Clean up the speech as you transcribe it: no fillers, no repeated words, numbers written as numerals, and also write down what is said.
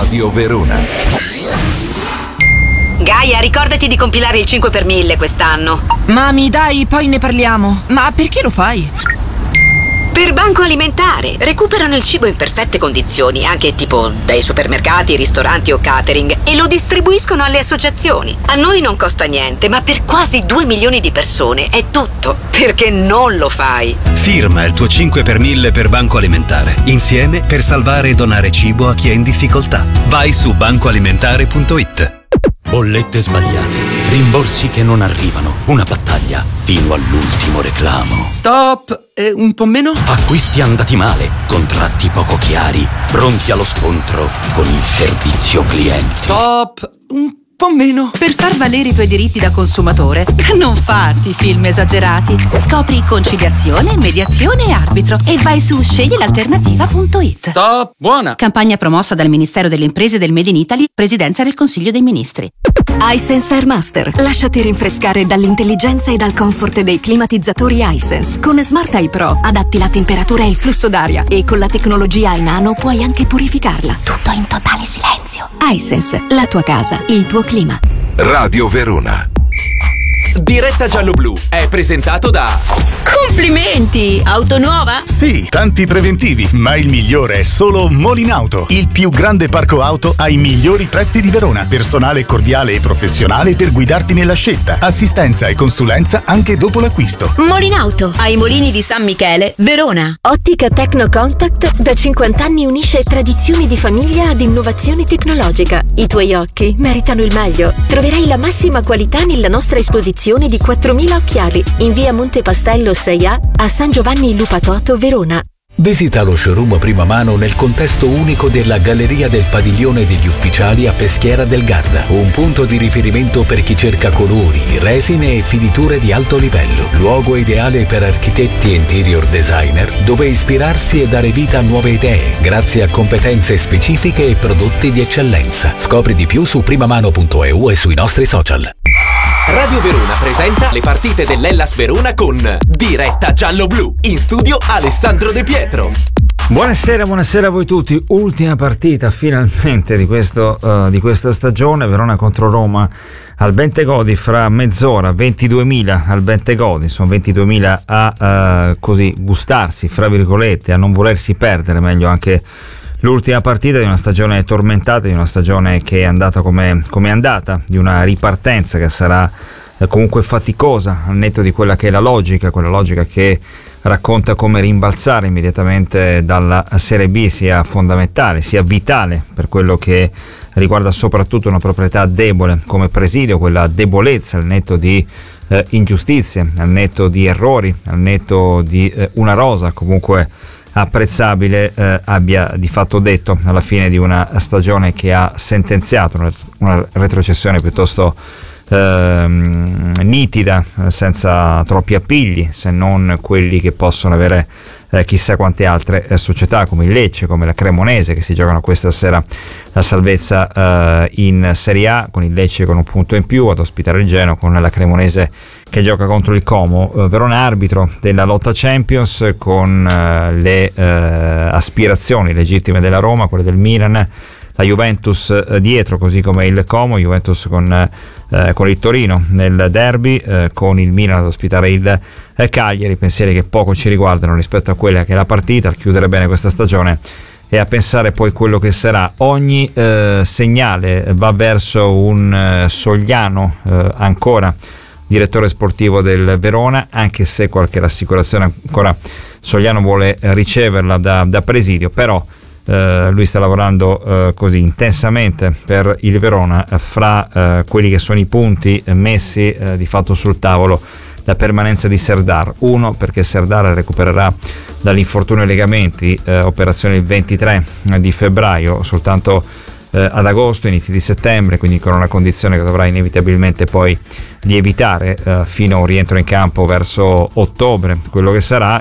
Radio Verona. Gaia, ricordati di compilare il 5 per 1000 quest'anno. Mami, dai, poi ne parliamo. Ma perché lo fai? Per Banco Alimentare. Recuperano il cibo in perfette condizioni, anche tipo dai supermercati, ristoranti o catering, e lo distribuiscono alle associazioni. A noi non costa niente, ma per quasi 2 milioni di persone è tutto. Perché non lo fai? Firma il tuo 5 per 1000 per Banco Alimentare. Insieme per salvare e donare cibo a chi è in difficoltà. Vai su bancoalimentare.it. Bollette sbagliate, rimborsi che non arrivano, una battaglia fino all'ultimo reclamo. Stop! Un po' meno? Acquisti andati male, contratti poco chiari, pronti allo scontro con il servizio clienti. Stop! Un po' meno. Per far valere i tuoi diritti da consumatore, non farti film esagerati. Scopri conciliazione, mediazione e arbitro e vai su sceglielalternativa.it. Stop! Buona! Campagna promossa dal Ministero delle Imprese del Made in Italy, Presidenza del Consiglio dei Ministri. iSense Air Master. Lasciati rinfrescare dall'intelligenza e dal comfort dei climatizzatori iSense. Con Smart Eye Pro adatti la temperatura e il flusso d'aria e con la tecnologia iNano puoi anche purificarla. Tutto in totale silenzio. iSense, la tua casa, il tuo clima. Radio Verona. Diretta Giallo-Blu è presentato da... Complimenti! Auto nuova? Sì, tanti preventivi, ma il migliore è solo Molinauto, il più grande parco auto ai migliori prezzi di Verona. Personale cordiale e professionale per guidarti nella scelta. Assistenza e consulenza anche dopo l'acquisto. Molinauto, ai Molini di San Michele, Verona. Ottica Techno Contact da 50 anni unisce tradizioni di famiglia ad innovazione tecnologica. I tuoi occhi meritano il meglio. Troverai la massima qualità nella nostra esposizione di 4.000 occhiali in via Monte Pastello 6A a San Giovanni Lupatoto, Verona. Visita lo showroom prima mano nel contesto unico della Galleria del Padiglione degli Ufficiali a Peschiera del Garda, un punto di riferimento per chi cerca colori, resine e finiture di alto livello, luogo ideale per architetti e interior designer dove ispirarsi e dare vita a nuove idee grazie a competenze specifiche e prodotti di eccellenza. Scopri di più su primamano.eu e sui nostri social. Radio Verona presenta le partite dell'Hellas Verona con Diretta Giallo-Blu. In studio Alessandro De Pietro. Buonasera a voi tutti. Ultima partita finalmente di questa stagione. Verona contro Roma al Bentegodi fra mezz'ora. 22.000 al Bentegodi, sono 22.000 a così gustarsi, fra virgolette, a non volersi perdere meglio anche l'ultima partita di una stagione tormentata, di una stagione che è andata come è andata, di una ripartenza che sarà comunque faticosa, al netto di quella che è quella logica che racconta come rimbalzare immediatamente dalla Serie B sia fondamentale, sia vitale per quello che riguarda soprattutto una proprietà debole come Presidio, quella debolezza al netto di ingiustizie, al netto di errori, al netto di una rosa comunque apprezzabile, abbia di fatto detto alla fine di una stagione che ha sentenziato una retrocessione piuttosto nitida, senza troppi appigli, se non quelli che possono avere chissà quante altre società come il Lecce, come la Cremonese, che si giocano questa sera la salvezza in Serie A, con il Lecce con un punto in più ad ospitare il Genoa, con la Cremonese che gioca contro il Como. Verona arbitro della lotta Champions, con le aspirazioni legittime della Roma, quelle del Milan, la Juventus dietro, così come il Como, Juventus con il Torino nel derby, con il Milan ad ospitare il Cagliari, pensieri che poco ci riguardano rispetto a quella che è la partita, a chiudere bene questa stagione e a pensare poi quello che sarà. Ogni segnale va verso un Sogliano ancora direttore sportivo del Verona, anche se qualche rassicurazione ancora Sogliano vuole riceverla da Presidio, però lui sta lavorando così intensamente per il Verona. Fra quelli che sono i punti messi di fatto sul tavolo, la permanenza di Serdar, uno perché Serdar recupererà dall'infortunio ai legamenti, operazione il 23 di febbraio, soltanto ad agosto, inizi di settembre, quindi con una condizione che dovrà inevitabilmente poi lievitare fino a un rientro in campo verso ottobre, quello che sarà.